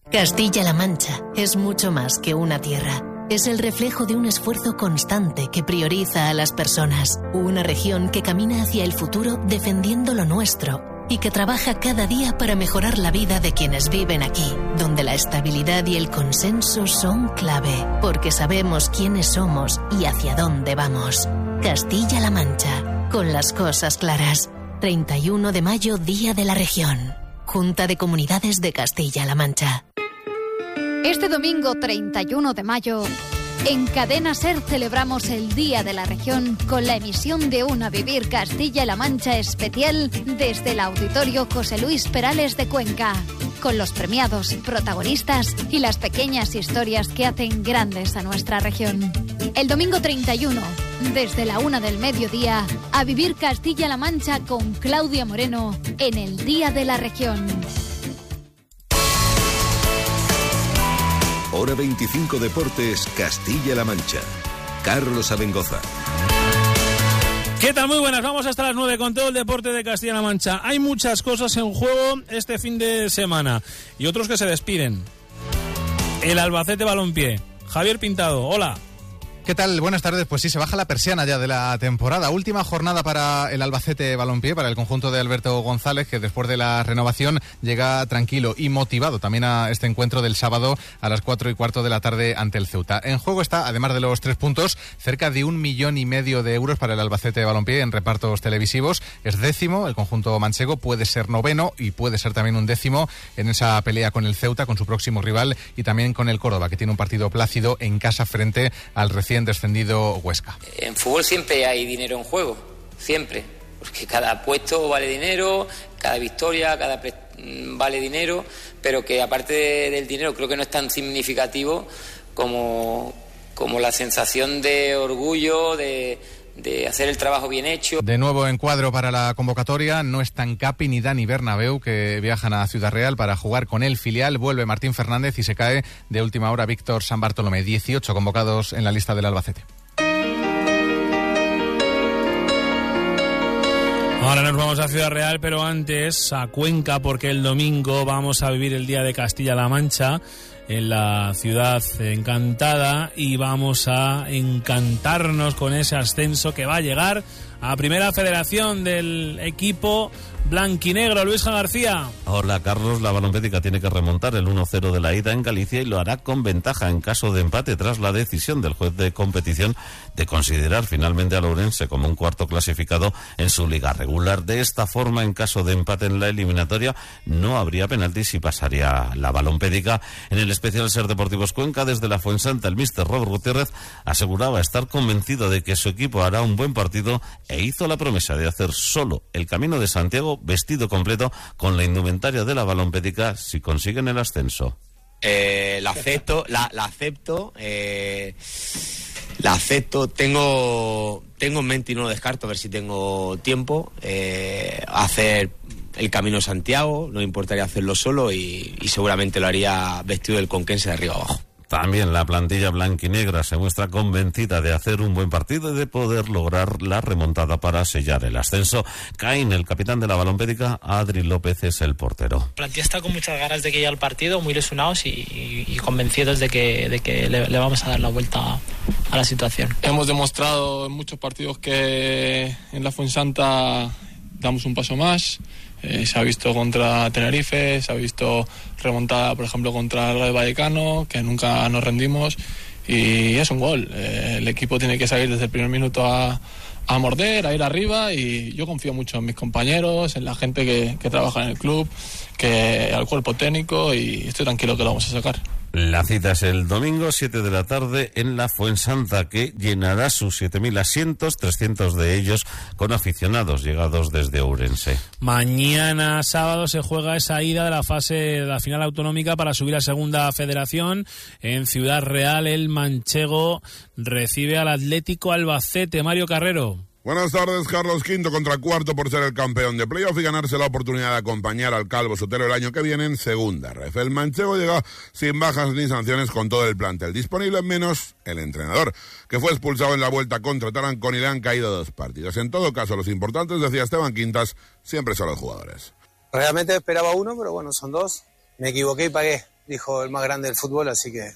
Castilla-La Mancha es mucho más que una tierra. Es el reflejo de un esfuerzo constante que prioriza a las personas. Una región que camina hacia el futuro defendiendo lo nuestro y que trabaja cada día para mejorar la vida de quienes viven aquí, donde la estabilidad y el consenso son clave, porque sabemos quiénes somos y hacia dónde vamos. Castilla-La Mancha, con las cosas claras. 31 de mayo, Día de la Región. Junta de Comunidades de Castilla-La Mancha. Este domingo 31 de mayo, en Cadena SER celebramos el Día de la Región con la emisión de un A Vivir Castilla-La Mancha especial desde el Auditorio José Luis Perales de Cuenca, con los premiados, protagonistas y las pequeñas historias que hacen grandes a nuestra región. El domingo 31, desde la 1 del mediodía, A Vivir Castilla-La Mancha con Claudia Moreno en el Día de la Región. Hora 25 Deportes, Castilla-La Mancha. Carlos Abengoza. ¿Qué tal? Muy buenas, vamos hasta las 9 con todo el deporte de Castilla-La Mancha. Hay muchas cosas en juego este fin de semana y otros que se despiden. El Albacete Balompié. Javier Pintado, hola. ¿Qué tal? Buenas tardes. Pues sí, se baja la persiana ya de la temporada. Última jornada para el Albacete Balompié, para el conjunto de Alberto González, que después de la renovación llega tranquilo y motivado también a este encuentro del sábado a las 4:15 de la tarde ante el Ceuta. En juego está, además de los 3 puntos, cerca de 1,5 millones de euros para el Albacete Balompié en repartos televisivos. Es 10º, el conjunto manchego puede ser 9º y puede ser también un 10º en esa pelea con el Ceuta, con su próximo rival, y también con el Córdoba, que tiene un partido plácido en casa frente al recién descendido Huesca. En fútbol siempre hay dinero en juego, siempre, porque cada puesto vale dinero, cada victoria, vale dinero, pero que aparte del dinero creo que no es tan significativo como la sensación de orgullo, de hacer el trabajo bien hecho. De nuevo en cuadro para la convocatoria, no están Capi ni Dani Bernabéu, que viajan a Ciudad Real para jugar con el filial. Vuelve Martín Fernández y se cae de última hora Víctor San Bartolomé. 18 convocados en la lista del Albacete. Ahora nos vamos a Ciudad Real, pero antes a Cuenca, porque el domingo vamos a vivir el Día de Castilla-La Mancha en la ciudad encantada y vamos a encantarnos con ese ascenso que va a llegar a Primera Federación del equipo blanquinegro. Luisja García. Hola Carlos, la Balompédica tiene que remontar el 1-0 de la ida en Galicia y lo hará con ventaja en caso de empate tras la decisión del juez de competición de considerar finalmente a Ourense como un cuarto clasificado en su liga regular. De esta forma, en caso de empate en la eliminatoria, no habría penaltis y pasaría la Balompédica. En el especial Ser Deportivos Cuenca, desde la Fuensanta, el míster Robert Gutiérrez aseguraba estar convencido de que su equipo hará un buen partido e hizo la promesa de hacer solo el Camino de Santiago vestido completo con la indumentaria de la Balompédica si consiguen el ascenso. La acepto, tengo en mente y no lo descarto, a ver si tengo tiempo, hacer el Camino de Santiago, no me importaría hacerlo solo y seguramente lo haría vestido del conquense de arriba abajo. También la plantilla blanquinegra se muestra convencida de hacer un buen partido y de poder lograr la remontada para sellar el ascenso. Caín, el capitán de la Balompédica, Adri López es el portero. La plantilla está con muchas ganas de que llegue al partido, muy ilusionados y convencidos de que le vamos a dar la vuelta a la situación. Hemos demostrado en muchos partidos que en la Fuensanta damos un paso más. Se ha visto contra Tenerife, se ha visto remontada, por ejemplo, contra el Rayo Vallecano, que nunca nos rendimos y es un gol. El equipo tiene que salir desde el primer minuto a morder, a ir arriba y yo confío mucho en mis compañeros, en la gente que trabaja en el club, al cuerpo técnico y estoy tranquilo que lo vamos a sacar. La cita es el domingo, 7 de la tarde, en la Fuensanta, que llenará sus 7.000 asientos, 300 de ellos con aficionados llegados desde Ourense. Mañana sábado se juega esa ida de la fase de la final autonómica para subir a Segunda Federación. En Ciudad Real, el manchego recibe al Atlético Albacete. Mario Carrero. Buenas tardes, Carlos. Quinto contra cuarto por ser el campeón de playoff y ganarse la oportunidad de acompañar al Calvo Sotelo el año que viene en Segunda Ref. El manchego llega sin bajas ni sanciones con todo el plantel disponible, menos el entrenador, que fue expulsado en la vuelta contra Tarancón y le han caído 2 partidos. En todo caso, los importantes, decía Esteban Quintas, siempre son los jugadores. Realmente esperaba 1, pero bueno, son 2. Me equivoqué y pagué. dijo el más grande del fútbol, así que